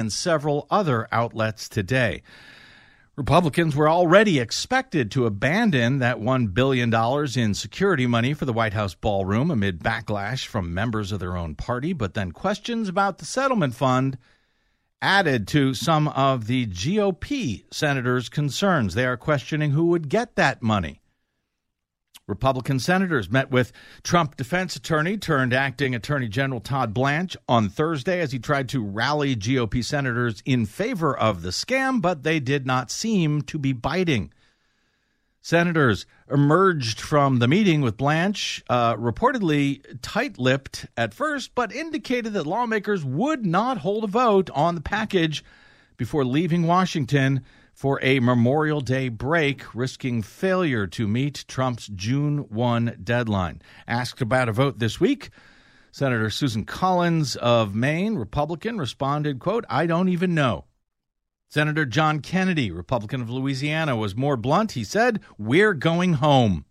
and several other outlets today. Republicans were already expected to abandon that $1 billion in security money for the White House ballroom amid backlash from members of their own party, but then questions about the settlement fund added to some of the GOP senators' concerns. They are questioning who would get that money. Republican senators met with Trump defense attorney turned acting Attorney General Todd Blanche on Thursday as he tried to rally GOP senators in favor of the scam, but they did not seem to be biting. Senators emerged from the meeting with Blanche reportedly tight-lipped at first, but indicated that lawmakers would not hold a vote on the package before leaving Washington for a Memorial Day break, risking failure to meet Trump's June 1 deadline. Asked about a vote this week, Senator Susan Collins of Maine, Republican, responded, quote, "I don't even know." Senator John Kennedy, Republican of Louisiana, was more blunt. He said, "We're going home."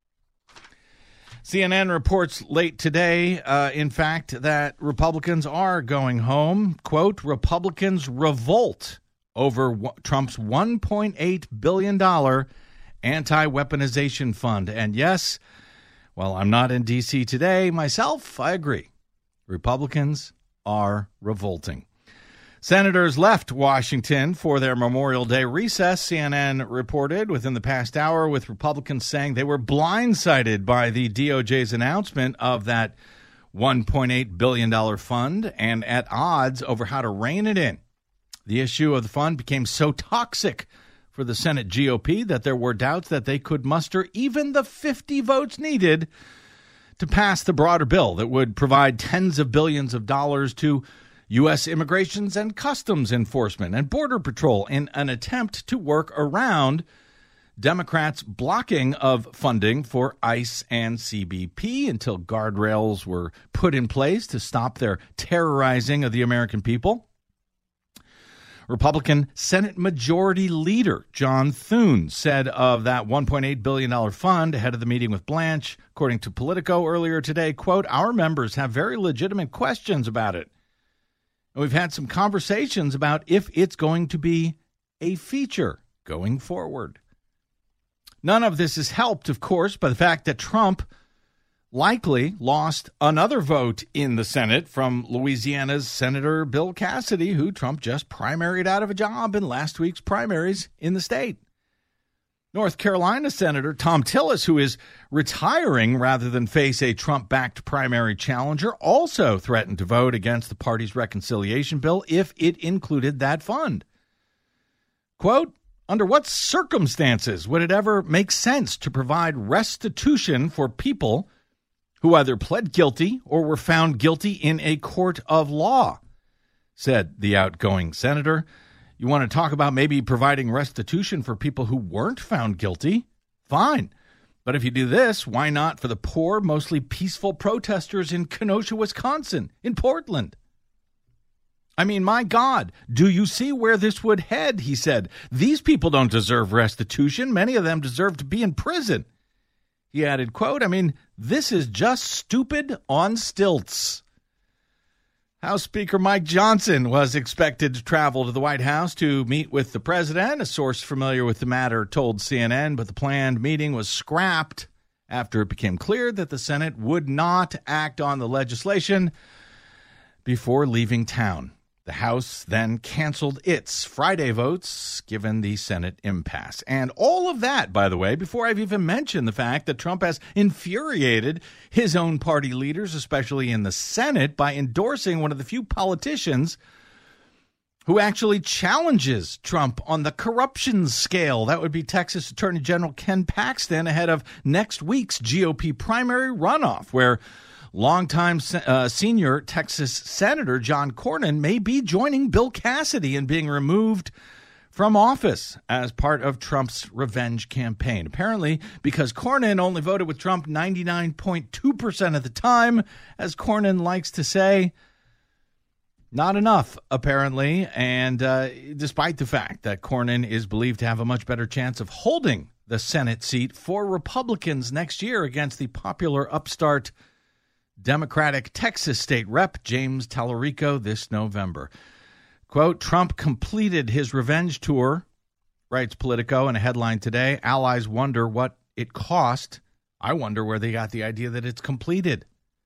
CNN reports late today, in fact, that Republicans are going home. Quote, "Republicans revolt over Trump's $1.8 billion anti-weaponization fund." And yes, while I'm not in D.C. today myself, I agree. Republicans are revolting. Senators left Washington for their Memorial Day recess, CNN reported within the past hour, with Republicans saying they were blindsided by the DOJ's announcement of that $1.8 billion fund and at odds over how to rein it in. The issue of the fund became so toxic for the Senate GOP that there were doubts that they could muster even the 50 votes needed to pass the broader bill that would provide tens of billions of dollars to U.S. Immigrations and Customs Enforcement and Border Patrol in an attempt to work around Democrats' blocking of funding for ICE and CBP until guardrails were put in place to stop their terrorizing of the American people. Republican Senate Majority Leader John Thune said of that $1.8 billion fund ahead of the meeting with Blanche, according to Politico earlier today, quote, "Our members have very legitimate questions about it. And we've had some conversations about if it's going to be a feature going forward." None of this is helped, of course, by the fact that Trump likely lost another vote in the Senate from Louisiana's Senator Bill Cassidy, who Trump just primaried out of a job in last week's primaries in the state. North Carolina Senator Thom Tillis, who is retiring rather than face a Trump-backed primary challenger, also threatened to vote against the party's reconciliation bill if it included that fund. Quote, "Under what circumstances would it ever make sense to provide restitution for people who either pled guilty or were found guilty in a court of law?" said the outgoing senator. "You want to talk about maybe providing restitution for people who weren't found guilty? Fine. But if you do this, why not for the poor, mostly peaceful protesters in Kenosha, Wisconsin, in Portland? I mean, my God, do you see where this would head?" he said. "These people don't deserve restitution. Many of them deserve to be in prison." He added, quote, "I mean, this is just stupid on stilts." House Speaker Mike Johnson was expected to travel to the White House to meet with the president. A source familiar with the matter told CNN, but the planned meeting was scrapped after it became clear that the Senate would not act on the legislation before leaving town. The House then canceled its Friday votes, given the Senate impasse. And all of that, by the way, before I've even mentioned the fact that Trump has infuriated his own party leaders, especially in the Senate, by endorsing one of the few politicians who actually challenges Trump on the corruption scale. That would be Texas Attorney General Ken Paxton ahead of next week's GOP primary runoff, where longtime senior Texas Senator John Cornyn may be joining Bill Cassidy in being removed from office as part of Trump's revenge campaign. Apparently, because Cornyn only voted with Trump 99.2% of the time, as Cornyn likes to say, not enough, apparently. And despite the fact that Cornyn is believed to have a much better chance of holding the Senate seat for Republicans next year against the popular upstart Democratic Texas state rep James Tallarico this November. Quote, Trump completed his revenge tour, writes Politico in a headline today. Allies wonder what it cost. I wonder where they got the idea that it's completed.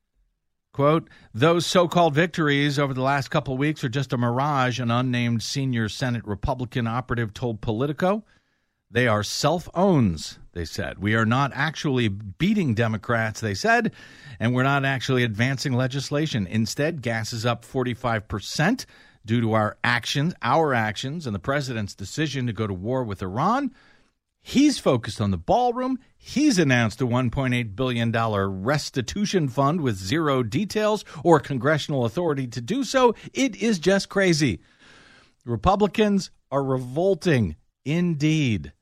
Quote, those so-called victories over the last couple of weeks are just a mirage, an unnamed senior Senate Republican operative told Politico. They are self-owns, they said. We are not actually beating Democrats, they said, and we're not actually advancing legislation. Instead, gas is up 45% due to our actions, and the president's decision to go to war with Iran. He's focused on the ballroom. He's announced a $1.8 billion restitution fund with zero details or congressional authority to do so. It is just crazy. Republicans are revolting indeed.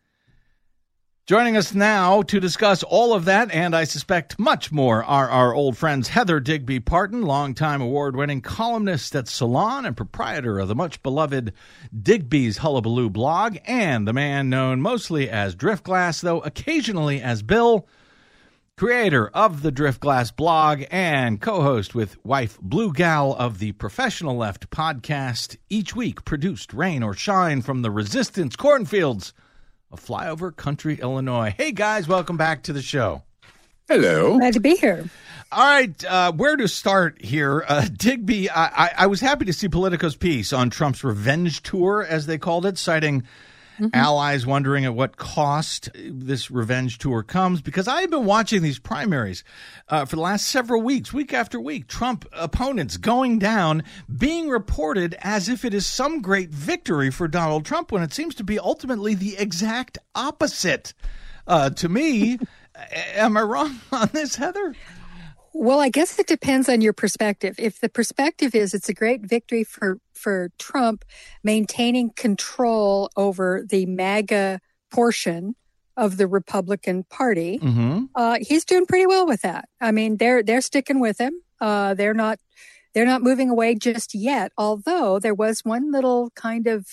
Joining us now to discuss all of that, and I suspect much more, are our old friends Heather Digby Parton, longtime award-winning columnist at Salon and proprietor of the much-beloved Digby's Hullabaloo blog, and the man known mostly as Driftglass, though occasionally as Bill, creator of the Driftglass blog and co-host with wife Blue Gal of the Professional Left podcast, each week produced rain or shine from the Resistance cornfields of Flyover Country, Illinois. Hey, guys, welcome back to the show. Hello. Glad to be here. All right, where to start here? Digby, I was happy to see Politico's piece on Trump's revenge tour, as they called it, citing allies wondering at what cost this revenge tour comes, because I've been watching these primaries for the last several weeks, week after week, Trump opponents going down, being reported as if it is some great victory for Donald Trump, when it seems to be ultimately the exact opposite. To me, am I wrong on this, Heather? Well, I guess it depends on your perspective. If the perspective is it's a great victory for Trump maintaining control over the MAGA portion of the Republican Party, he's doing pretty well with that. I mean, they're sticking with him. They're not moving away just yet, although there was one little kind of,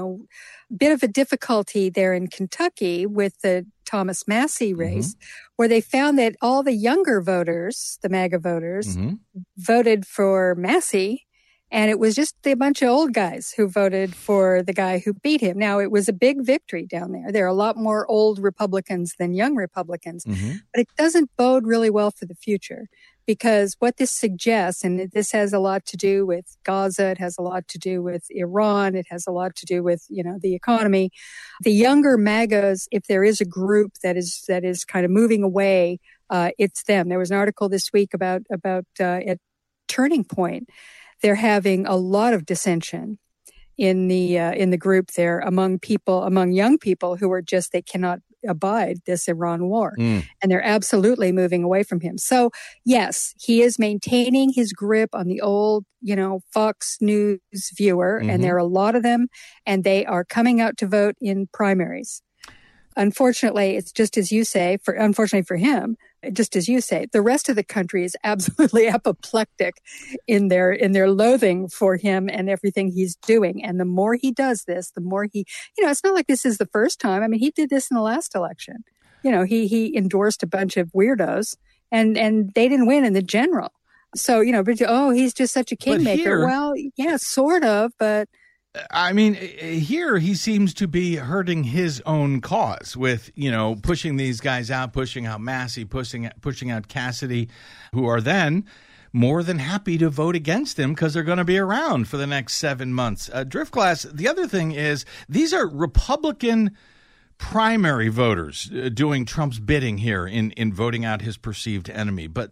bit of a difficulty there in Kentucky with the Thomas Massie race, where they found that all the younger voters, the MAGA voters, voted for Massie, and it was just a bunch of old guys who voted for the guy who beat him. Now, it was a big victory down there. There are a lot more old Republicans than young Republicans, but it doesn't bode really well for the future. Because what this suggests, and this has a lot to do with Gaza, it has a lot to do with Iran, it has a lot to do with, the economy. The younger MAGAs, if there is a group that is kind of moving away, it's them. There was an article this week about at Turning Point. They're having a lot of dissension in the group there among young people who are just, they cannot abide this Iran war. And they're absolutely moving away from him. So yes, he is maintaining his grip on the old, Fox News viewer. And there are a lot of them, and they are coming out to vote in primaries. Unfortunately, it's just as you say, unfortunately for him, just as you say, the rest of the country is absolutely apoplectic in their loathing for him and everything he's doing. And the more he does this, the more he, it's not like this is the first time. I mean, he did this in the last election. He endorsed a bunch of weirdos and they didn't win in the general. So, he's just such a kingmaker. Well, yeah, sort of, but I mean, here he seems to be hurting his own cause with, pushing these guys out, pushing out Massie, pushing out Cassidy, who are then more than happy to vote against him because they're going to be around for the next 7 months. Driftglass, the other thing is these are Republican primary voters doing Trump's bidding here in voting out his perceived enemies. But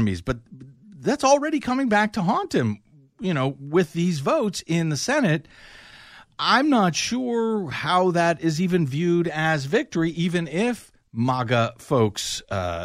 that's already coming back to haunt him. With these votes in the Senate, I'm not sure how that is even viewed as victory, even if MAGA folks,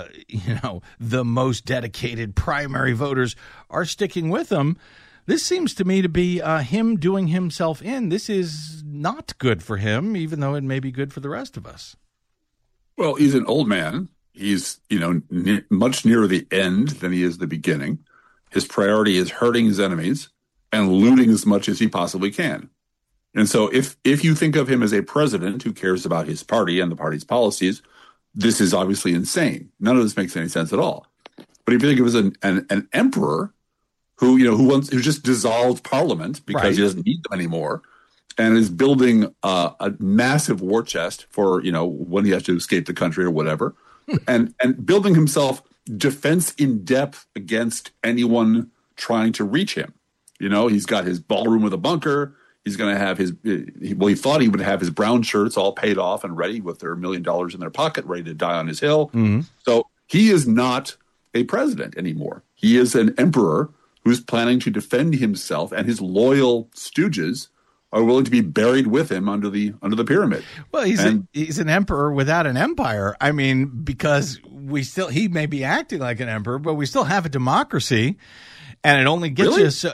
the most dedicated primary voters are sticking with him. This seems to me to be him doing himself in. This is not good for him, even though it may be good for the rest of us. Well, he's an old man. He's, much nearer the end than he is the beginning. His priority is hurting his enemies and looting as much as he possibly can. And so if you think of him as a president who cares about his party and the party's policies, this is obviously insane. None of this makes any sense at all. But if you think of him as an emperor who just dissolved parliament because he doesn't need them anymore, and is building a massive war chest for when he has to escape the country or whatever, and building himself defense in depth against anyone trying to reach him. He's got his ballroom with a bunker. He's going to have he thought he would have his brown shirts all paid off and ready with their $1 million in their pocket, ready to die on his hill. Mm-hmm. So he is not a president anymore. He is an emperor who's planning to defend himself, and his loyal stooges are willing to be buried with him under the pyramid. Well, he's an emperor without an empire. I mean, because he may be acting like an emperor, but we still have a democracy. And it only gets us,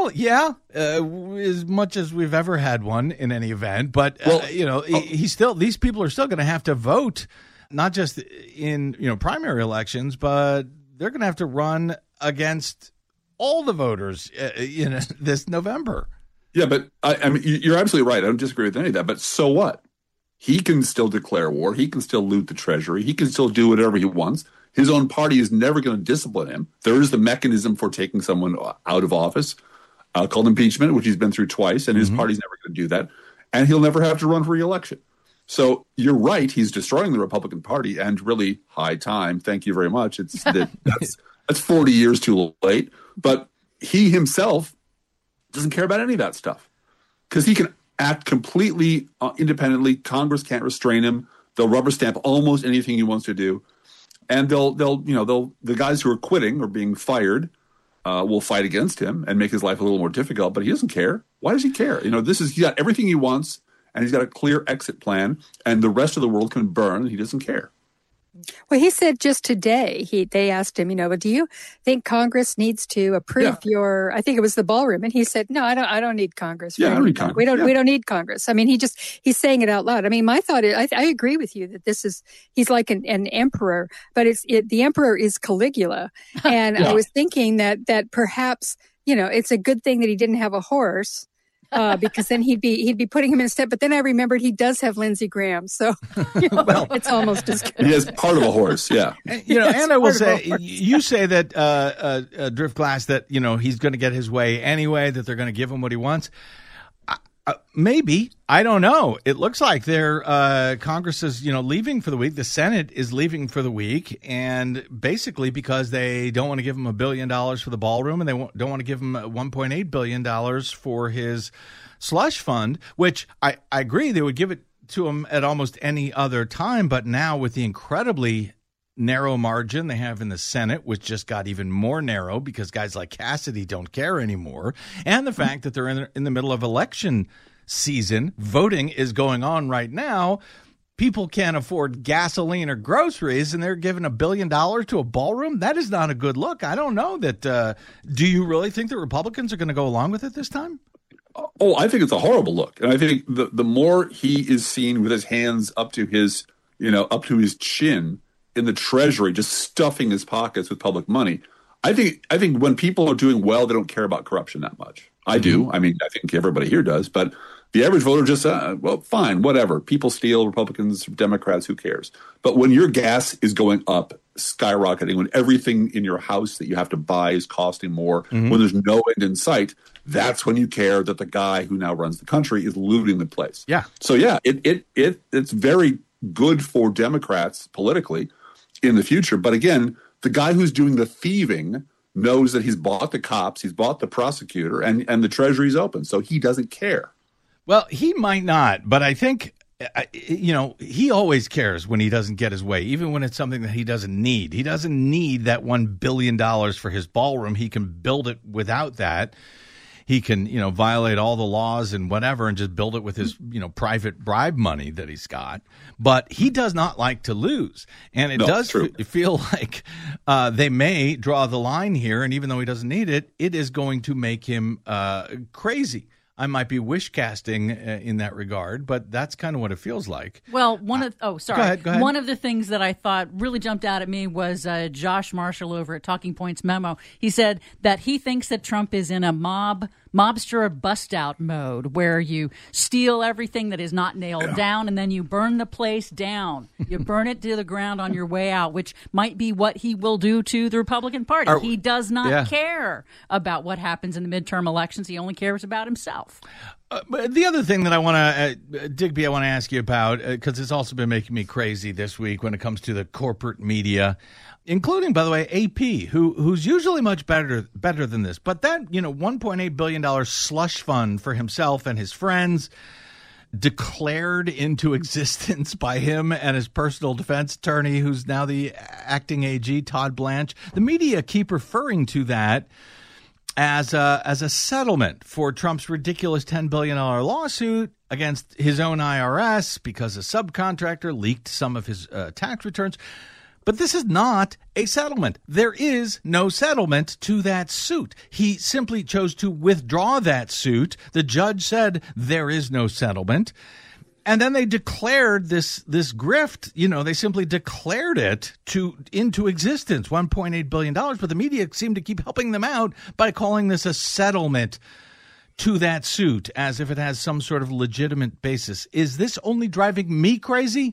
as much as we've ever had one in any event. But, these people are still going to have to vote, not just in, primary elections, but they're going to have to run against all the voters, this November. Yeah, but I mean, you're absolutely right. I don't disagree with any of that. But so what? He can still declare war. He can still loot the treasury. He can still do whatever he wants. His own party is never going to discipline him. There is the mechanism for taking someone out of office called impeachment, which he's been through twice, and his party's never going to do that. And he'll never have to run for re-election. So you're right. He's destroying the Republican Party, and really high time. Thank you very much. That's 40 years too late. But he himself doesn't care about any of that stuff because he can act completely independently. Congress can't restrain him. They'll rubber stamp almost anything he wants to do. And the guys who are quitting or being fired will fight against him and make his life a little more difficult. But he doesn't care. Why does he care? He got everything he wants, and he's got a clear exit plan. And the rest of the world can burn, and he doesn't care. Well, he said just today, they asked him, do you think Congress needs to approve your, I think it was the ballroom. And he said, no, I don't need Congress. I don't need Congress. We don't need Congress. I mean, he's saying it out loud. I mean, my thought is, I agree with you that he's like an emperor, but the emperor is Caligula. And I was thinking that perhaps, it's a good thing that he didn't have a horse. Because then he'd be putting him in step. But then I remembered he does have Lindsey Graham, so it's almost as good. He has part of a horse, yeah. And I will say, you say that Driftglass that he's going to get his way anyway, that they're going to give him what he wants. Maybe. I don't know. It looks like Congress is, leaving for the week. The Senate is leaving for the week, and basically because they don't want to give him $1 billion for the ballroom, and they don't want to give him $1.8 billion for his slush fund, which I agree they would give it to him at almost any other time. But now with the incredibly narrow margin they have in the Senate, which just got even more narrow because guys like Cassidy don't care anymore, and the fact that they're in the middle of election season, voting is going on right now, people can't afford gasoline or groceries, and they're giving $1 billion to a ballroom. That is not a good look. I don't know that. Do you really think the Republicans are going to go along with it this time? Oh, I think it's a horrible look, and I think the more he is seen with his hands up to his chin in the Treasury, just stuffing his pockets with public money. I think when people are doing well, they don't care about corruption that much. I do. I mean, I think everybody here does, but the average voter just, fine, whatever. People steal, Republicans, Democrats, who cares? But when your gas is going up, skyrocketing, when everything in your house that you have to buy is costing more, when there's no end in sight, that's when you care that the guy who now runs the country is looting the place. Yeah. So yeah, it's very good for Democrats politically in the future. But again, the guy who's doing the thieving knows that he's bought the cops, he's bought the prosecutor, and the Treasury's open. So he doesn't care. Well, he might not, but I think, he always cares when he doesn't get his way, even when it's something that he doesn't need. He doesn't need that $1 billion for his ballroom. He can build it without that. He can, violate all the laws and whatever and just build it with his, private bribe money that he's got. But he does not like to lose. And it does feel like they may draw the line here. And even though he doesn't need it, it is going to make him crazy. I might be wish casting in that regard, but that's kind of what it feels like. Well, go ahead. One of the things that I thought really jumped out at me was Josh Marshall over at Talking Points memo. He said that he thinks that Trump is in a mob mobster bust-out mode, where you steal everything that is not nailed down, and then you burn the place down. You burn it to the ground on your way out, which might be what he will do to the Republican Party. He does not care about what happens in the midterm elections. He only cares about himself. But the other thing that I want to, Digby, I want to ask you about, because it's also been making me crazy this week when it comes to the corporate media, including, by the way, AP, who's usually much better than this. But that, $1.8 billion slush fund for himself and his friends, declared into existence by him and his personal defense attorney, who's now the acting AG, Todd Blanche. The media keep referring to that as a settlement for Trump's ridiculous $10 billion lawsuit against his own IRS because a subcontractor leaked some of his tax returns. But this is not a settlement. There is no settlement to that suit. He simply chose to withdraw that suit. The judge said there is no settlement. And then they declared this grift, they simply declared it into existence, $1.8 billion. But the media seemed to keep helping them out by calling this a settlement to that suit, as if it has some sort of legitimate basis. Is this only driving me crazy?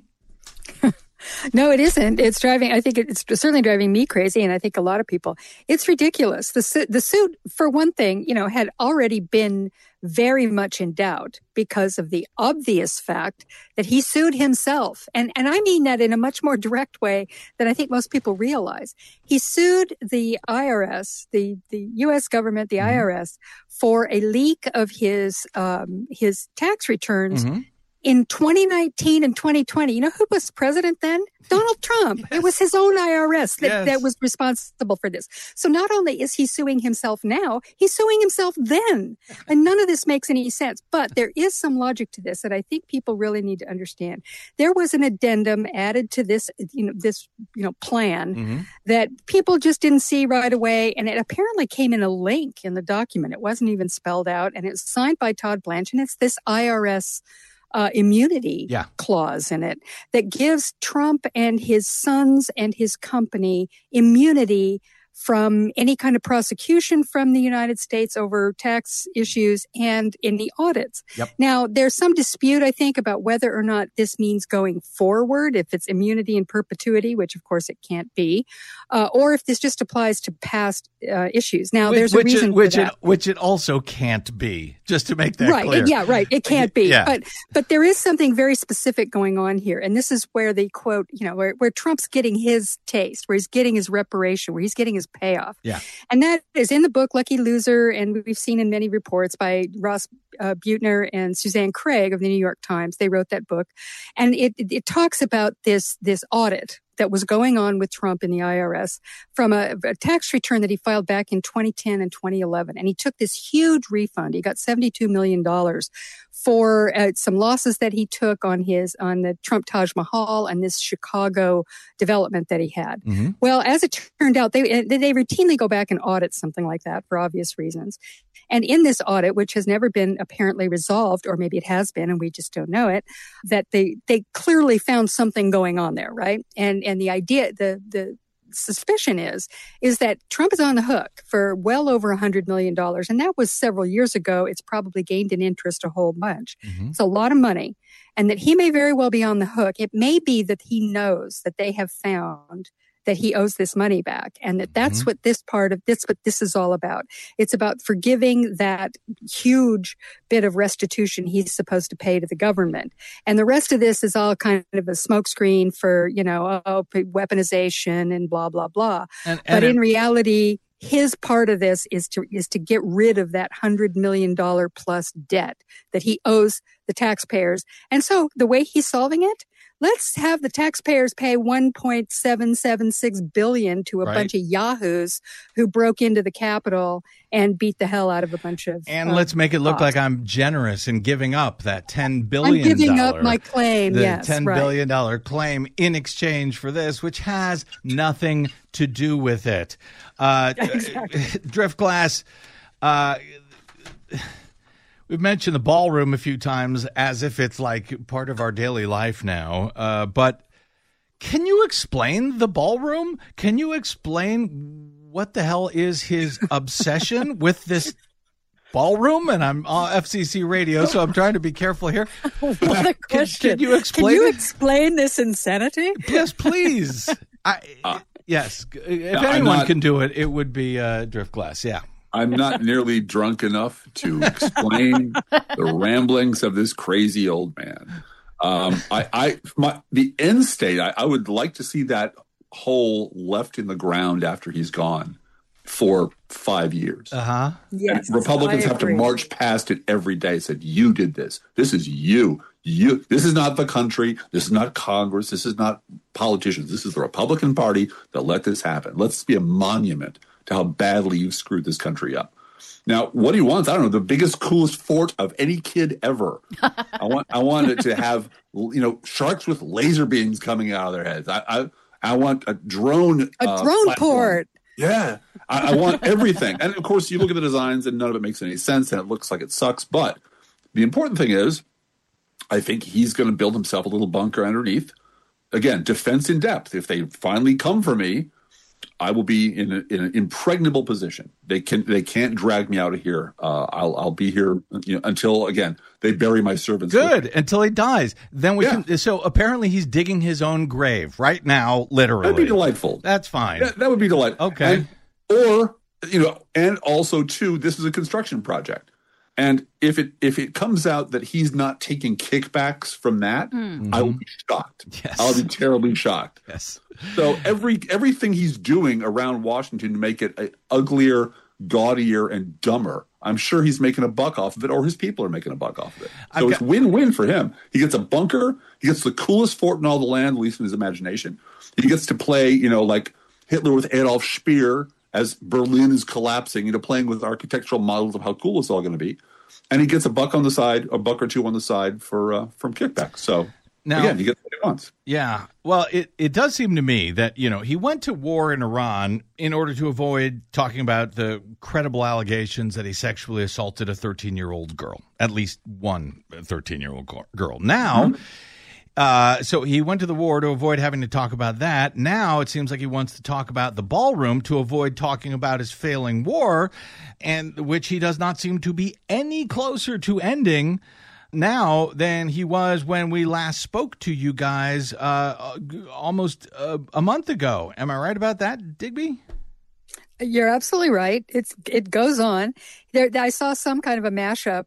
No, it isn't. I think it's certainly driving me crazy, and I think a lot of people. It's ridiculous. The suit, for one thing, had already been very much in doubt because of the obvious fact that he sued himself. And I mean that in a much more direct way than I think most people realize. He sued the IRS, the U.S. government, the IRS, for a leak of his tax returns in 2019 and 2020. You know who was president then? Donald Trump. Yes. It was his own IRS that was responsible for this. So not only is he suing himself now, he's suing himself then. And none of this makes any sense. But there is some logic to this that I think people really need to understand. There was an addendum added to this, plan that people just didn't see right away. And it apparently came in a link in the document. It wasn't even spelled out. And it's signed by Todd Blanche. And it's this IRS immunity clause in it that gives Trump and his sons and his company immunity from any kind of prosecution from the United States over tax issues and any audits. Yep. Now, there's some dispute, I think, about whether or not this means going forward, if it's immunity in perpetuity, which of course it can't be, or if this just applies to past issues. Now, there's a reason for that. Which it also can't be, just to make that clear. Yeah, right. It can't be. Yeah. But there is something very specific going on here. And this is where the quote, where Trump's getting his taste, where he's getting his reparation, where he's getting his payoff. Yeah. And that is in the book Lucky Loser, and we've seen in many reports by Ross Buettner and Suzanne Craig of the New York Times. They wrote that book. And it talks about this audit that was going on with Trump in the IRS from a tax return that he filed back in 2010 and 2011. And he took this huge refund. He got $72 million for some losses that he took on the Trump Taj Mahal and this Chicago development that he had. Mm-hmm. Well, as it turned out, they routinely go back and audit something like that for obvious reasons. And in this audit, which has never been apparently resolved, or maybe it has been and we just don't know it, that they clearly found something going on there, right? And the idea, the suspicion is that Trump is on the hook for well over $100 million. And that was several years ago. It's probably gained in interest a whole bunch. Mm-hmm. It's a lot of money. And that he may very well be on the hook. It may be that he knows that they have found that he owes this money back, and that's what this is all about. It's about forgiving that huge bit of restitution he's supposed to pay to the government. And the rest of this is all kind of a smokescreen for, weaponization and blah, blah, blah. But in reality, his part of this is to get rid of that $100 million plus debt that he owes the taxpayers. And so the way he's solving it, let's have the taxpayers pay $1.776 billion to a bunch of yahoos who broke into the Capitol and beat the hell out of a bunch of. And let's make it look like I'm generous in giving up that $10 billion. I'm giving up my claim. Yes, $10 billion claim in exchange for this, which has nothing to do with it. Exactly. Driftglass. We've mentioned the ballroom a few times as if it's like part of our daily life now. But can you explain the ballroom? Can you explain what the hell is his obsession with this ballroom, and I'm FCC radio, so I'm trying to be careful here. What a question. Can you explain? Can you explain this insanity? Yes, please. Yes. If anyone can do it, it would be Driftglass. Yeah. I'm not nearly drunk enough to explain the ramblings of this crazy old man. The end state, I would like to see that hole left in the ground after he's gone for 5 years. Uh-huh. Yes, and Republicans have to march past it every day. Said, you did this. This is you. This is not the country. This is not Congress. This is not politicians. This is the Republican Party that let this happen. Let's be a monument to how badly you've screwed this country up. Now, what he wants, I don't know, the biggest, coolest fort of any kid ever. I want it to have, sharks with laser beams coming out of their heads. I want a drone drone port. Yeah, I want everything. And of course, you look at the designs and none of it makes any sense and it looks like it sucks. But the important thing is, I think he's going to build himself a little bunker underneath. Again, defense in depth. If they finally come for me, I will be in an impregnable position. They can't drag me out of here. I'll be here until, again, they bury my servants. Good, until he dies. Then we can. So apparently he's digging his own grave right now, literally. That'd be delightful. That's fine. That would be delightful. Okay. And also too, this is a construction project. And if it comes out that he's not taking kickbacks from that, I will be shocked. Yes. I'll be terribly shocked. Yes. So everything he's doing around Washington to make it uglier, gaudier, and dumber, I'm sure he's making a buck off of it, or his people are making a buck off of it. So it's win-win for him. He gets a bunker. He gets the coolest fort in all the land, at least in his imagination. He gets to play, like Hitler with Adolf Speer as Berlin is collapsing, playing with architectural models of how cool it's all going to be. And he gets a buck on the side, a buck or two on the side from kickback. So now, again, he gets what he wants. Yeah. Well, it does seem to me that, he went to war in Iran in order to avoid talking about the credible allegations that he sexually assaulted a 13-year-old girl, at least one 13-year-old girl. Now, so he went to the war to avoid having to talk about that. Now it seems like he wants to talk about the ballroom to avoid talking about his failing war, and which he does not seem to be any closer to ending now than he was when we last spoke to you guys almost a month ago. Am I right about that, Digby? You're absolutely right. It goes on. There, I saw some kind of a mashup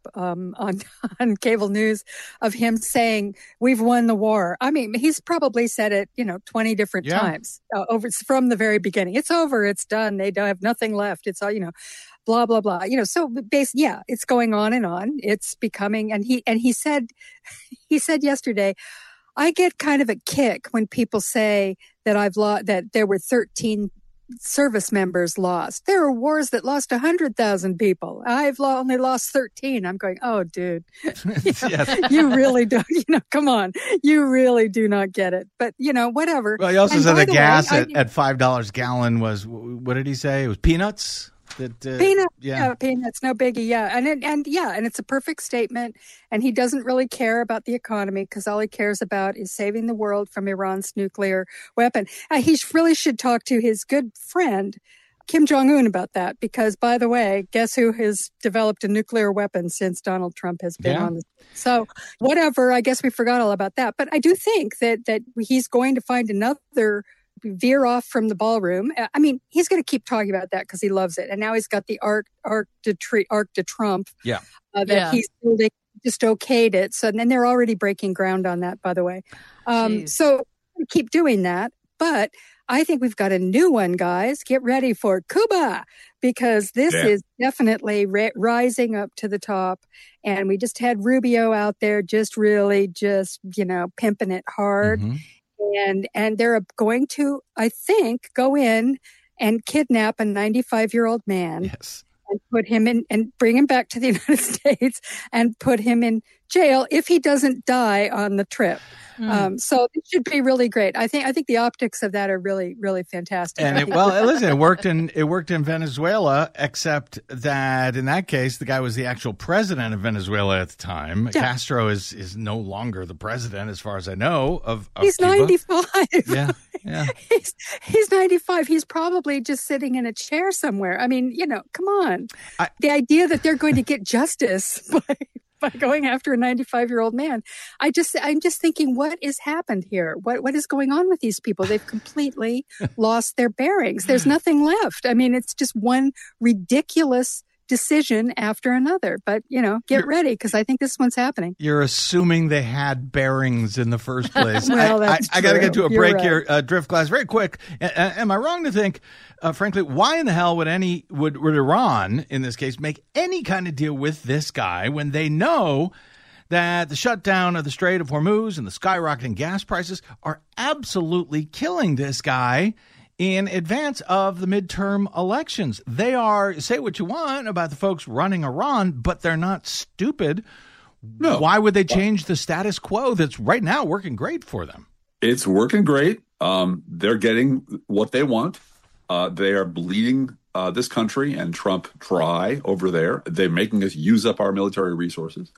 on cable news of him saying, "We've won the war." I mean, he's probably said it, 20 different times over from the very beginning. It's over. It's done. They don't have nothing left. It's all, blah blah blah. So it's going on and on. It's becoming, and he said yesterday, I get kind of a kick when people say that that there were 13 service members lost. There are wars that lost 100,000 people. I've only lost 13. I'm going, oh, dude, you really don't, come on. You really do not get it. But, whatever. Well, he also said the gas at $5 a gallon was, what did he say? It was peanuts? Peanuts, peanuts, no biggie, and it's a perfect statement. And he doesn't really care about the economy because all he cares about is saving the world from Iran's nuclear weapon. He really should talk to his good friend Kim Jong-un about that because, by the way, guess who has developed a nuclear weapon since Donald Trump has been on this? So whatever, I guess we forgot all about that. But I do think that he's going to find another veer off from the ballroom. I mean, he's going to keep talking about that because he loves it. And now he's got the Arc de Trump that he's building, just okayed it. So then they're already breaking ground on that, by the way. So keep doing that. But I think we've got a new one, guys. Get ready for Cuba because this is definitely rising up to the top. And we just had Rubio out there really pimping it hard. Mm-hmm. And they're going to, I think, go in and kidnap a 95-year-old man and put him in and bring him back to the United States and put him in jail if he doesn't die on the trip. So it should be really great. I think the optics of that are really, really fantastic. And it worked in Venezuela, except that in that case, the guy was the actual president of Venezuela at the time. Yeah. Castro is no longer the president, as far as I know. He's Cuba. 95. Yeah. Yeah. He's 95. He's probably just sitting in a chair somewhere. I mean, come on. The idea that they're going to get justice by going after a 95-year-old man. I'm just thinking, what has happened here? What is going on with these people? They've completely lost their bearings. There's nothing left. I mean, it's just one ridiculous decision after another. But, get ready, because I think this one's happening. You're assuming they had bearings in the first place. Well, that's I got to get to a break right here, Driftglass, very quick. Am I wrong to think, frankly, why in the hell would Iran, in this case, make any kind of deal with this guy when they know that the shutdown of the Strait of Hormuz and the skyrocketing gas prices are absolutely killing this guy in advance of the midterm elections? They are, say what you want about the folks running Iran, but they're not stupid. No. Why would they change the status quo that's right now working great for them? It's working great. They're getting what they want. They are bleeding this country and Trump dry over there. They're making us use up our military resources.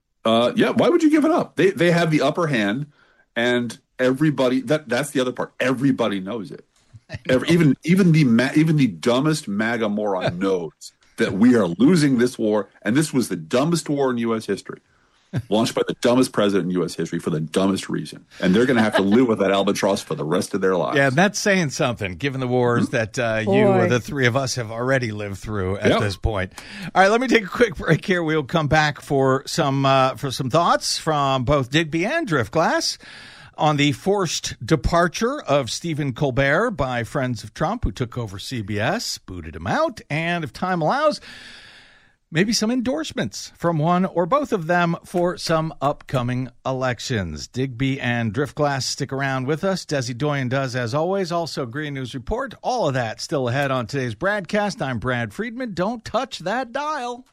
Why would you give it up? They have the upper hand, and everybody, that's the other part. Everybody knows it. Even the dumbest MAGA moron knows that we are losing this war, and this was the dumbest war in U.S. history, launched by the dumbest president in U.S. history for the dumbest reason, and they're going to have to live with that albatross for the rest of their lives. Yeah, that's saying something, given the wars that you or the three of us have already lived through at this point. All right, let me take a quick break here. We'll come back for some thoughts from both Digby and Driftglass on the forced departure of Stephen Colbert by friends of Trump, who took over CBS, booted him out, and if time allows, maybe some endorsements from one or both of them for some upcoming elections. Digby and Driftglass stick around with us. Desi Doyen does, as always. Also, Green News Report. All of that still ahead on today's broadcast. I'm Brad Friedman. Don't touch that dial.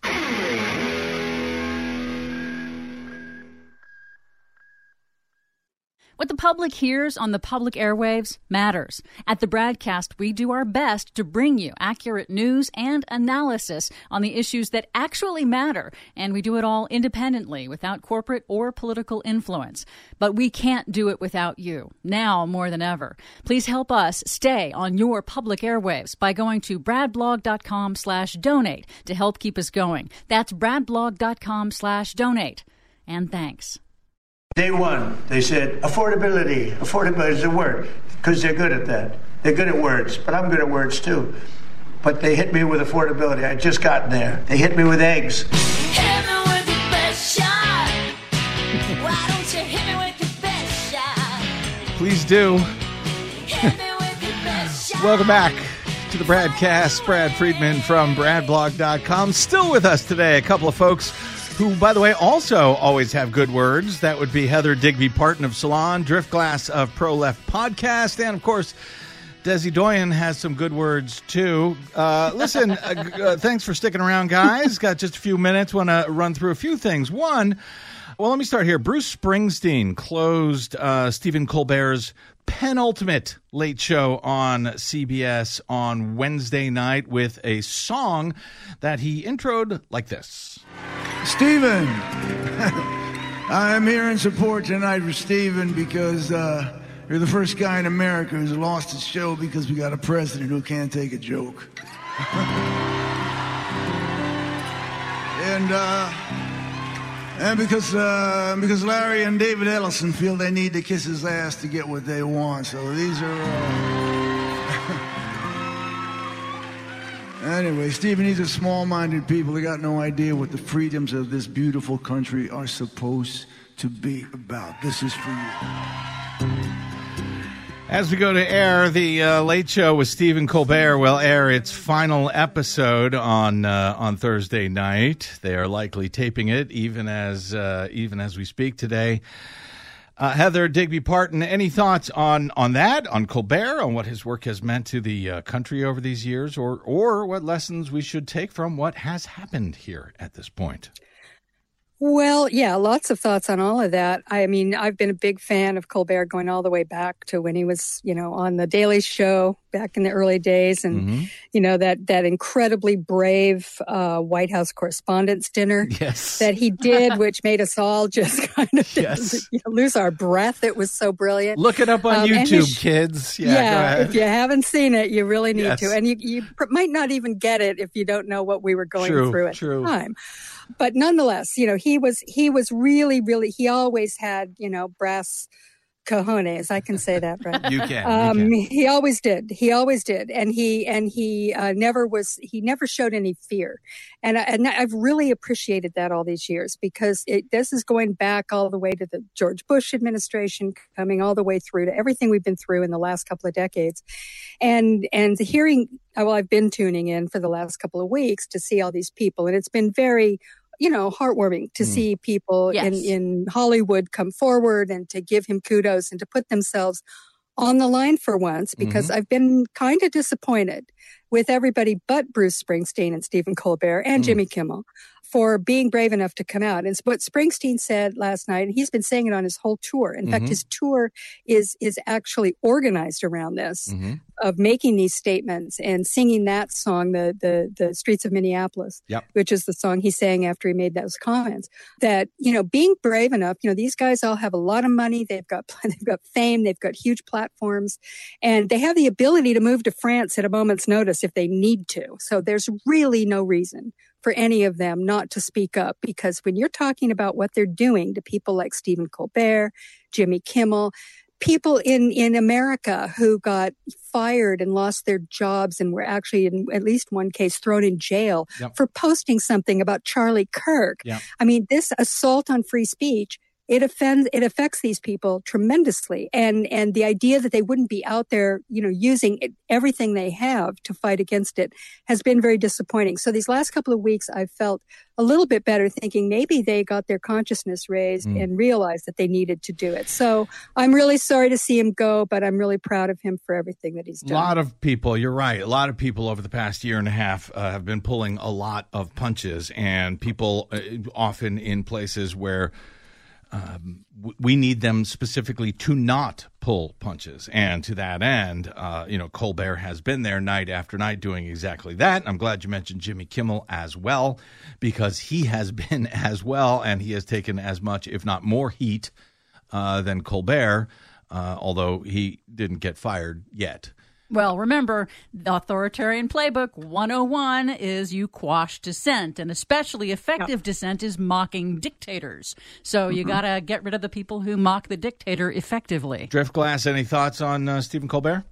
What the public hears on the public airwaves matters. At the broadcast, we do our best to bring you accurate news and analysis on the issues that actually matter, and we do it all independently, without corporate or political influence. But we can't do it without you, now more than ever. Please help us stay on your public airwaves by going to bradblog.com/donate to help keep us going. That's bradblog.com/donate. And thanks. Day one, they said, affordability. Affordability is a word, because they're good at that. They're good at words, but I'm good at words too. But they hit me with affordability. I just gotten there. They hit me with eggs. Hit me with your best shot. Why don't you hit me with your best shot? Please do. Hit me with your best shot. Welcome back to the Bradcast. Brad Friedman from bradblog.com. Still with us today, a couple of folks who, by the way, also always have good words. That would be Heather Digby Parton of Salon, Driftglass of Pro Left Podcast, and, of course, Desi Doyen has some good words, too. Listen, thanks for sticking around, guys. Got just a few minutes. Want to run through a few things. One, well, let me start here. Bruce Springsteen closed Stephen Colbert's penultimate late show on CBS on Wednesday night with a song that he introed like this. Stephen, I'm here in support tonight for Stephen because you're the first guy in America who's lost his show because we got a president who can't take a joke. And because Larry and David Ellison feel they need to kiss his ass to get what they want. So these are... Anyway, Stephen, these are small-minded people. They got no idea what the freedoms of this beautiful country are supposed to be about. This is for you. As we go to air, the Late Show with Stephen Colbert will air its final episode on Thursday night. They are likely taping it even as we speak today. Heather Digby Parton, any thoughts on that, on Colbert, on what his work has meant to the country over these years, or what lessons we should take from what has happened here at this point? Well, yeah, lots of thoughts on all of that. I mean, I've been a big fan of Colbert going all the way back to when he was, on The Daily Show back in the early days, and that incredibly brave White House Correspondents' Dinner that he did, which made us all just kind of lose our breath. It was so brilliant. Look it up on YouTube, kids. Go ahead. If you haven't seen it, you really need to, and you might not even get it if you don't know what we were going through at the time. But nonetheless, he was really, really. He always had brass cojones. I can say that, right? You can. He always did. And he never showed any fear. And I've really appreciated that all these years, because this is going back all the way to the George Bush administration, coming all the way through to everything we've been through in the last couple of decades. And hearing, I've been tuning in for the last couple of weeks to see all these people, and it's been very heartwarming to see people in Hollywood come forward and to give him kudos and to put themselves on the line for once, because I've been kind of disappointed with everybody but Bruce Springsteen and Stephen Colbert and Jimmy Kimmel for being brave enough to come out. And what Springsteen said last night, and he's been saying it on his whole tour. In fact, his tour is actually organized around this, of making these statements and singing that song, the Streets of Minneapolis, which is the song he sang after he made those comments. That, being brave enough, these guys all have a lot of money. They've got fame. They've got huge platforms, and they have the ability to move to France at a moment's notice if they need to. So there's really no reason for any of them not to speak up, because when you're talking about what they're doing to people like Stephen Colbert, Jimmy Kimmel, people in America who got fired and lost their jobs and were actually, in at least one case, thrown in jail for posting something about Charlie Kirk. I mean, this assault on free speech, it affects these people tremendously. And the idea that they wouldn't be out there, using everything they have to fight against it has been very disappointing. So these last couple of weeks, I felt a little bit better, thinking maybe they got their consciousness raised and realized that they needed to do it. So I'm really sorry to see him go, but I'm really proud of him for everything that he's done. A lot of people, you're right, a lot of people over the past year and a half have been pulling a lot of punches, and people often in places where we need them specifically to not pull punches. And to that end, Colbert has been there night after night doing exactly that. I'm glad you mentioned Jimmy Kimmel as well, because he has been as well, and he has taken as much, if not more heat than Colbert, although he didn't get fired yet. Well, remember, the authoritarian playbook 101 is you quash dissent, and especially effective dissent is mocking dictators. So you got to get rid of the people who mock the dictator effectively. Driftglass, any thoughts on Stephen Colbert?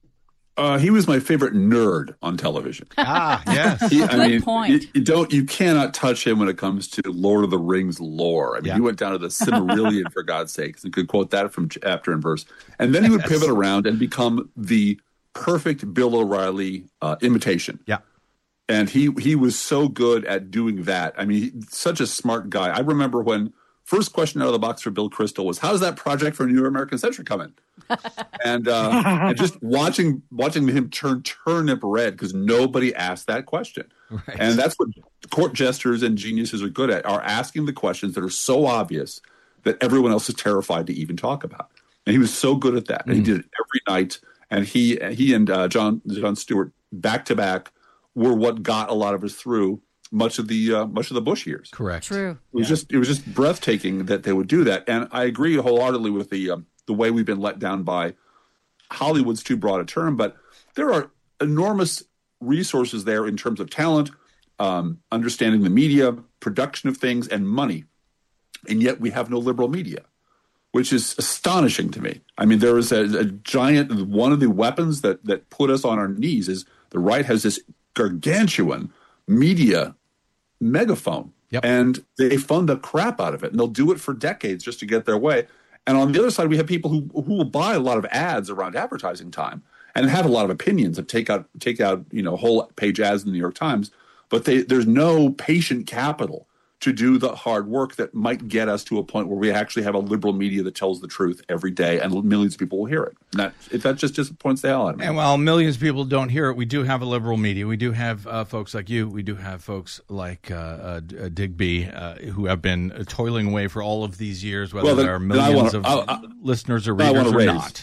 He was my favorite nerd on television. Yes. Good point. You cannot touch him when it comes to Lord of the Rings lore. I mean, he went down to the Silmarillion, for God's sakes, and could quote that from chapter and verse. And then he would pivot around and become the perfect Bill O'Reilly imitation. Yeah. And he was so good at doing that. I mean, such a smart guy. I remember when first question out of the box for Bill Kristol was, how's that project for New American Century coming? and just watching him turn turnip red, because nobody asked that question. Right. And that's what court jesters and geniuses are good at, are asking the questions that are so obvious that everyone else is terrified to even talk about. And he was so good at that. And he did it every night. And he and Jon Stewart back to back were what got a lot of us through much of the Bush years. Correct. True. It was just breathtaking that they would do that. And I agree wholeheartedly with the way we've been let down by Hollywood's too broad a term. But there are enormous resources there in terms of talent, understanding the media, production of things, and money. And yet we have no liberal media, which is astonishing to me. I mean, there is a giant, one of the weapons that put us on our knees is the right has this gargantuan media megaphone. Yep. And they fund the crap out of it. And they'll do it for decades just to get their way. And on the other side, we have people who will buy a lot of ads around advertising time and have a lot of opinions that take out whole page ads in the New York Times. But there's no patient capital to do the hard work that might get us to a point where we actually have a liberal media that tells the truth every day, and millions of people will hear it. And that just disappoints the hell out of me. And while millions of people don't hear it, we do have a liberal media. We do have folks like you. We do have folks like Digby who have been toiling away for all of these years, whether there are millions of listeners or readers or not.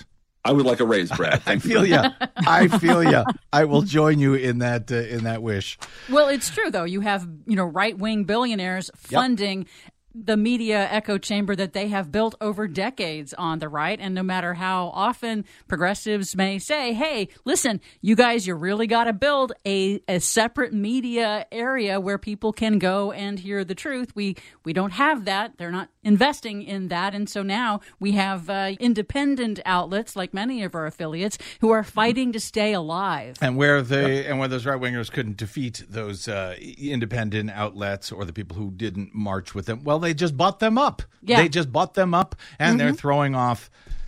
I would like a raise, Brad. I Thank feel you. you. I feel you. I will join you in that wish. Well, it's true, though. You have, right-wing billionaires funding the media echo chamber that they have built over decades on the right. And no matter how often progressives may say, hey, listen, you guys, you really got to build a separate media area where people can go and hear the truth. We don't have that. They're not investing in that. And so now we have independent outlets, like many of our affiliates, who are fighting to stay alive. And where those right wingers couldn't defeat those independent outlets or the people who didn't march with them, well, they just bought them up. Yeah. They just bought them up, and they're throwing off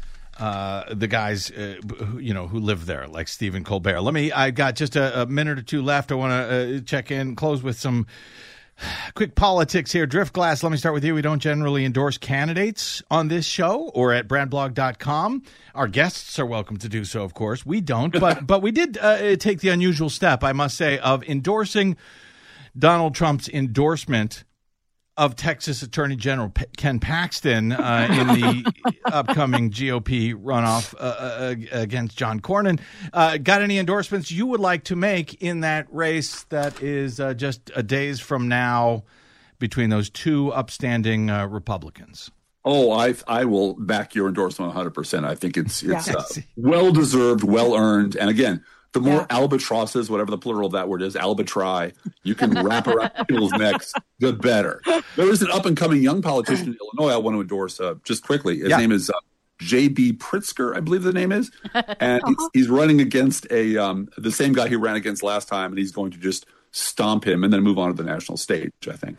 the guys who live there, like Stephen Colbert. I got just a minute or two left. I want to check in, close with some quick politics here. Driftglass, let me start with you. We don't generally endorse candidates on this show or at bradblog.com. Our guests are welcome to do so, of course. We don't, but we did take the unusual step, I must say, of endorsing Donald Trump's endorsement of Texas Attorney General Ken Paxton in the upcoming GOP runoff against John Cornyn. Got any endorsements you would like to make in that race that is just a days from now between those two upstanding Republicans? Oh, I will back your endorsement 100%. I think it's well-deserved, well-earned. And again, the more albatrosses, whatever the plural of that word is, albitri, you can wrap around people's necks, the better. There is an up-and-coming young politician in Illinois I want to endorse just quickly. His name is J.B. Pritzker, I believe the name is. And he's running against the same guy he ran against last time, and he's going to just stomp him and then move on to the national stage, I think.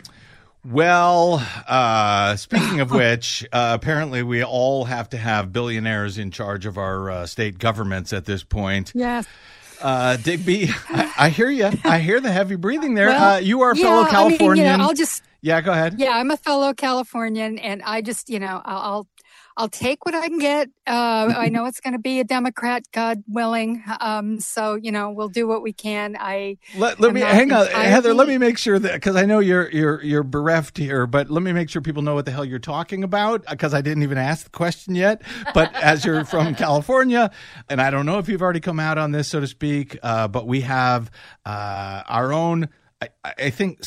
Well, speaking of which, apparently we all have to have billionaires in charge of our state governments at this point. Yes. Digby, I hear you. I hear the heavy breathing there. Well, You are a fellow Californian. Yeah, go ahead. Yeah, I'm a fellow Californian, and I just, I'll take what I can get. I know it's going to be a Democrat, God willing. So we'll do what we can. Let me hang on, Heather. Let me make sure that, because I know you're bereft here, but let me make sure people know what the hell you're talking about, because I didn't even ask the question yet. But as you're from California, and I don't know if you've already come out on this, so to speak, but we have our own. I think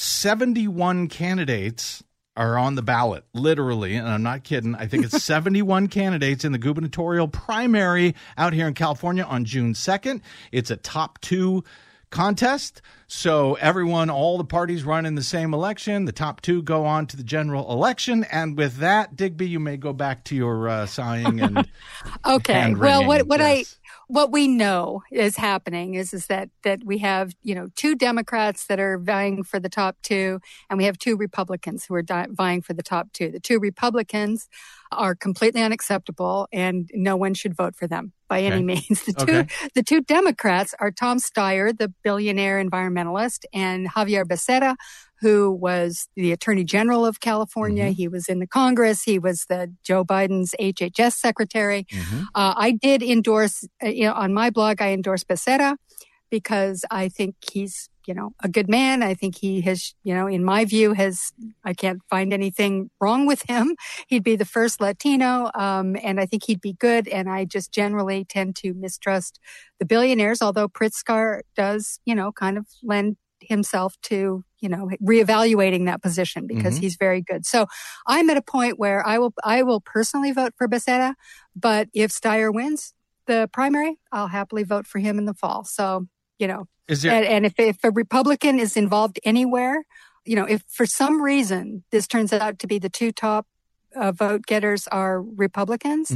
71 candidates are on the ballot, literally, and I'm not kidding. I think it's 71 candidates in the gubernatorial primary out here in California on June 2nd. It's a top two contest, so all the parties run in the same election. The top two go on to the general election, and with that, Digby, you may go back to your sighing and okay. Well, yes. What we know is happening is that we have, two Democrats that are vying for the top two, and we have two Republicans who are vying for the top two. The two Republicans are completely unacceptable, and no one should vote for them by any means. The two Democrats are Tom Steyer, the billionaire environmentalist, and Javier Becerra, who was the Attorney General of California. Mm-hmm. He was in the Congress. He was the Joe Biden's HHS secretary. Mm-hmm. I did endorse, on my blog, I endorsed Becerra because I think he's, a good man. I think he has, in my view, I can't find anything wrong with him. He'd be the first Latino, and I think he'd be good. And I just generally tend to mistrust the billionaires, although Pritzker does, kind of lend himself to, reevaluating that position because he's very good. So I'm at a point where I will personally vote for Becerra, but if Steyer wins the primary, I'll happily vote for him in the fall. So, and if a Republican is involved anywhere, if for some reason this turns out to be the two top vote getters are Republicans,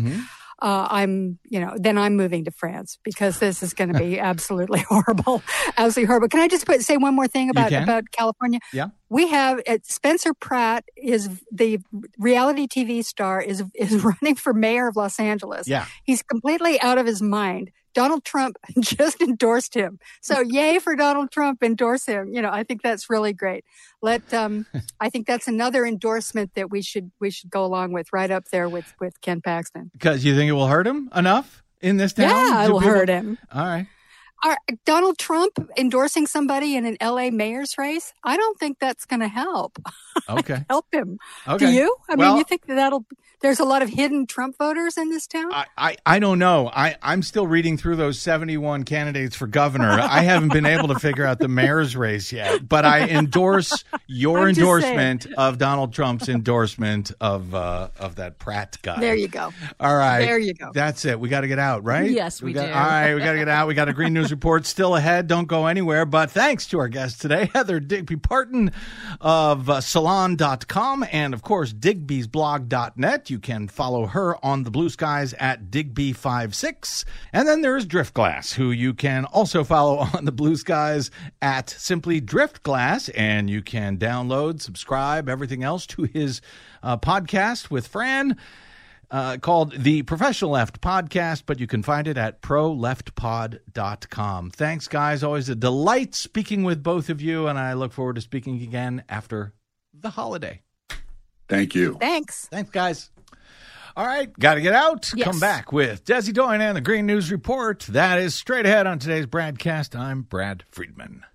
then I'm moving to France because this is going to be absolutely horrible. Absolutely horrible. Can I just say one more thing about California? Yeah. We have Spencer Pratt is the reality TV star is running for mayor of Los Angeles. Yeah. He's completely out of his mind. Donald Trump just endorsed him. So yay for Donald Trump, endorse him. I think that's really great. I think that's another endorsement that we should go along with, right up there with Ken Paxton. Because you think it will hurt him enough in this town? Yeah, it will hurt him. All right. Donald Trump endorsing somebody in an LA mayor's race, I don't think that's going to help. Okay. Help him. Okay. Do you? I Well, mean, you think there's a lot of hidden Trump voters in this town? I don't know. I'm still reading through those 71 candidates for governor. I haven't been able to figure out the mayor's race yet, but I endorse your I'm just endorsement of Donald Trump's endorsement of that Pratt guy. There you go. All right. There you go. That's it. We got to get out, right? Yes, we do. All right, we got to get out. We got a Green News Report still ahead. Don't go anywhere. But thanks to our guest today, Heather Digby Parton of Salon.com and, of course, Digby'sBlog.net. You can follow her on the Blue Skies at Digby56. And then there's Driftglass, who you can also follow on the Blue Skies at simply Driftglass. And you can download, subscribe, everything else to his podcast with Fran. Called the Professional Left Podcast, but you can find it at proleftpod.com. Thanks, guys. Always a delight speaking with both of you, and I look forward to speaking again after the holiday. Thank you. Thanks. Thanks, guys. All right, got to get out. Yes. Come back with Desi Doyen and the Green News Report. That is straight ahead on today's broadcast. I'm Brad Friedman.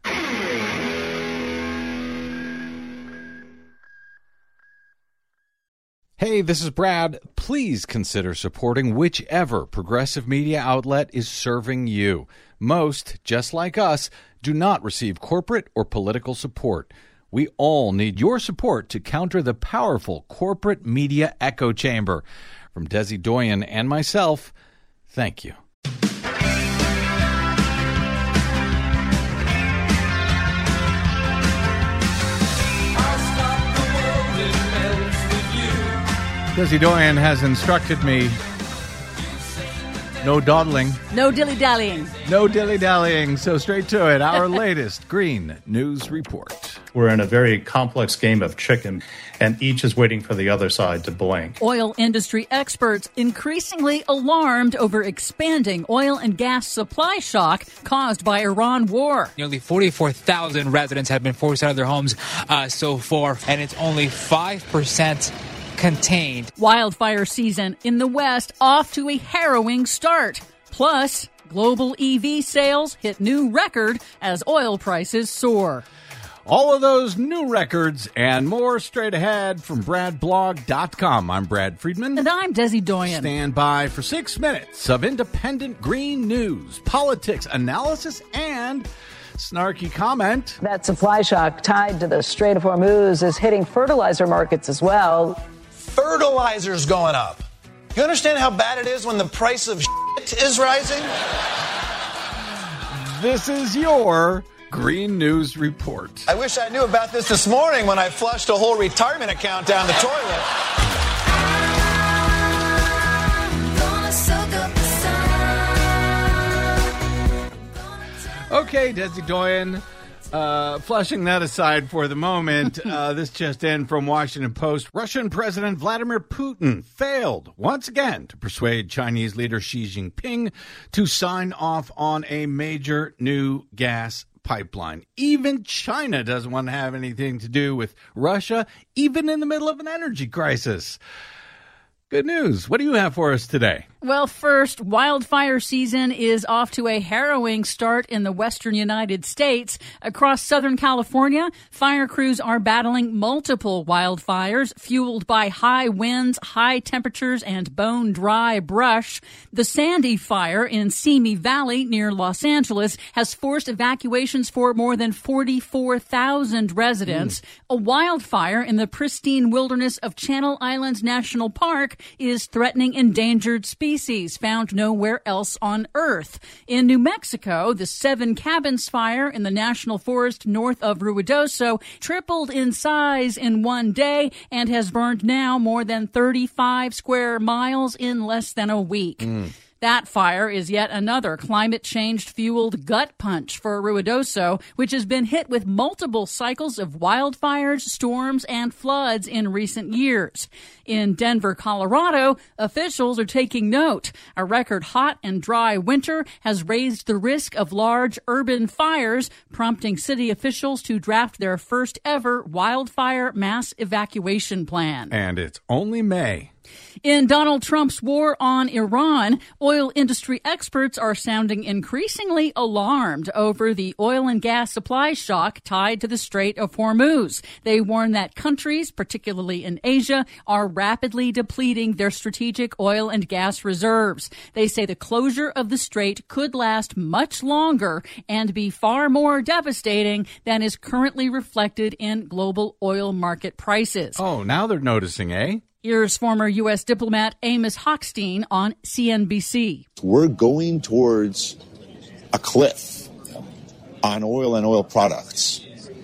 Hey, this is Brad. Please consider supporting whichever progressive media outlet is serving you. Most, just like us, do not receive corporate or political support. We all need your support to counter the powerful corporate media echo chamber. From Desi Doyen and myself, thank you. Desi Doyen has instructed me, no dawdling, No dilly-dallying. no dilly-dallying, so straight to it, our latest Green News Report. We're in a very complex game of chicken, and each is waiting for the other side to blink. Oil industry experts increasingly alarmed over expanding oil and gas supply shock caused by Iran war. Nearly 44,000 residents have been forced out of their homes so far, and it's only 5% contained. Wildfire season in the West off to a harrowing start. Plus, global EV sales hit new record as oil prices soar. All of those new records and more straight ahead from BradBlog.com. I'm Brad Friedman. And I'm Desi Doyen. Stand by for 6 minutes of independent green news, politics, analysis, and snarky comment. That supply shock tied to the Strait of Hormuz is hitting fertilizer markets as well. Fertilizer's going up. You understand how bad it is when the price of shit is rising? This is your Green News Report. I wish I knew about this morning when I flushed a whole retirement account down the toilet. Okay, Desi Doyen, flushing that aside for the moment, this just in from Washington Post. Russian President Vladimir Putin failed once again to persuade Chinese leader Xi Jinping to sign off on a major new gas pipeline. Even China doesn't want to have anything to do with Russia, even in the middle of an energy crisis. Good news. What do you have for us today? Well, first, wildfire season is off to a harrowing start in the western United States. Across Southern California, fire crews are battling multiple wildfires fueled by high winds, high temperatures, and bone-dry brush. The Sandy Fire in Simi Valley near Los Angeles has forced evacuations for more than 44,000 residents. A wildfire in the pristine wilderness of Channel Islands National Park is threatening endangered species found nowhere else on Earth. In New Mexico, the Seven Cabins Fire in the National Forest north of Ruidoso tripled in size in one day and has burned now more than 35 square miles in less than a week. That fire is yet another climate change-fueled gut punch for Ruidoso, which has been hit with multiple cycles of wildfires, storms, and floods in recent years. In Denver, Colorado, officials are taking note. A record hot and dry winter has raised the risk of large urban fires, prompting city officials to draft their first ever wildfire mass evacuation plan. And it's only May. In Donald Trump's war on Iran, oil industry experts are sounding increasingly alarmed over the oil and gas supply shock tied to the Strait of Hormuz. They warn that countries, particularly in Asia, are rapidly depleting their strategic oil and gas reserves. They say the closure of the strait could last much longer and be far more devastating than is currently reflected in global oil market prices. Oh, now they're noticing, eh? Here's former U.S. diplomat Amos Hochstein on CNBC. We're going towards a cliff on oil and oil products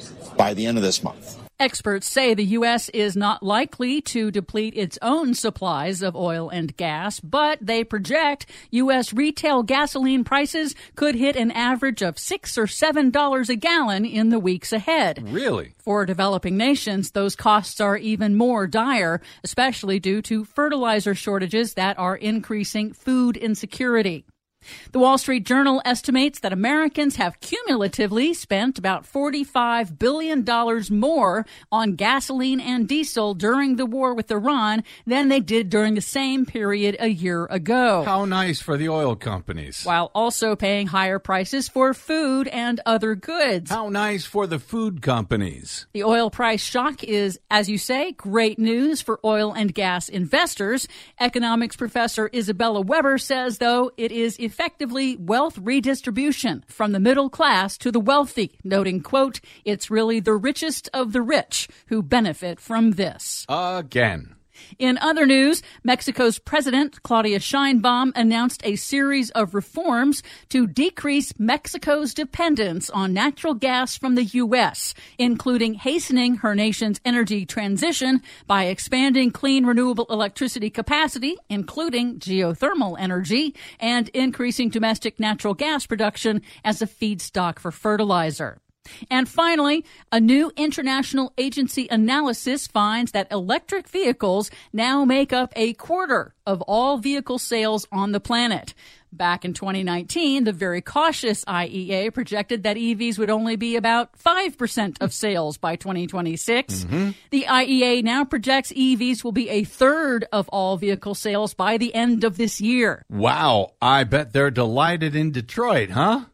by the end of this month. Experts say the U.S. is not likely to deplete its own supplies of oil and gas, but they project U.S. retail gasoline prices could hit an average of $6 or $7 a gallon in the weeks ahead. Really? For developing nations, those costs are even more dire, especially due to fertilizer shortages that are increasing food insecurity. The Wall Street Journal estimates that Americans have cumulatively spent about $45 billion more on gasoline and diesel during the war with Iran than they did during the same period a year ago. How nice for the oil companies. While also paying higher prices for food and other goods. How nice for the food companies. The oil price shock is, as you say, great news for oil and gas investors. Economics professor Isabella Weber says, though, it is effectively wealth redistribution from the middle class to the wealthy, noting, quote, it's really the richest of the rich who benefit from this. Again. In other news, Mexico's President Claudia Sheinbaum announced a series of reforms to decrease Mexico's dependence on natural gas from the U.S., including hastening her nation's energy transition by expanding clean renewable electricity capacity, including geothermal energy, and increasing domestic natural gas production as a feedstock for fertilizer. And finally, a new international agency analysis finds that electric vehicles now make up a quarter of all vehicle sales on the planet. Back in 2019, the very cautious IEA projected that EVs would only be about 5% of sales by 2026. Mm-hmm. The IEA now projects EVs will be a third of all vehicle sales by the end of this year. Wow, I bet they're delighted in Detroit, huh?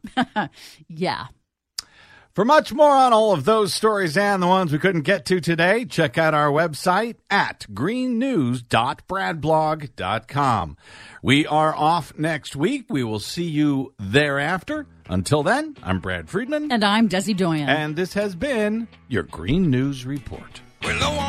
Yeah. For much more on all of those stories and the ones we couldn't get to today, check out our website at greennews.bradblog.com. We are off next week. We will see you thereafter. Until then, I'm Brad Friedman. And I'm Desi Doyen. And this has been your Green News Report.